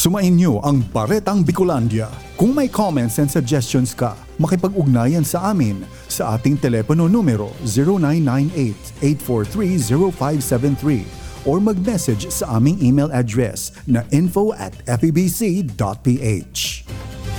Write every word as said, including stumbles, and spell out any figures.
Sumainyo ang Baretang Bicolandia. Kung may comments and suggestions ka, makipag-ugnayan sa amin sa ating telepono numero zero nine nine eight, eight four three, zero five seven three or mag-message sa aming email address na info at f e b c dot p h.